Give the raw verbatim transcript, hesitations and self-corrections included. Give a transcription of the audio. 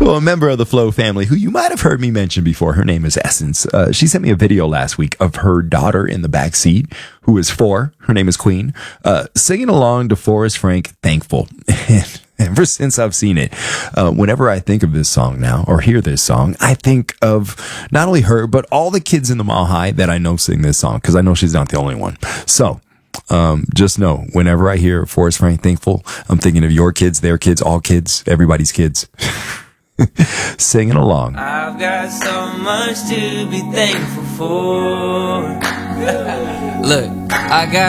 Well, a member of the Flo family who you might have heard me mention before, her name is Essence. Uh, she sent me a video last week of her daughter in the back seat, who is four. Her name is Queen, uh, singing along to Forrest Frank, Thankful. And ever since I've seen it, uh, whenever I think of this song now or hear this song, I think of not only her, but all the kids in the Mile High that I know sing this song, because I know she's not the only one. So um, just know, whenever I hear Forrest Frank, Thankful, I'm thinking of your kids, their kids, all kids, everybody's kids. Singing along. I've got so much to be thankful for. Look, I got